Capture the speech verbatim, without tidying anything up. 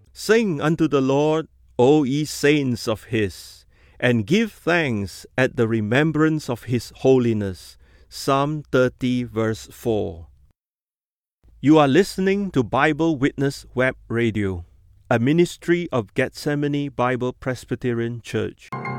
Sing unto the Lord, O ye saints of his, and give thanks at the remembrance of his holiness. Psalm thirty, verse four. You are listening to Bible Witness Web Radio, a ministry of Gethsemane Bible Presbyterian Church.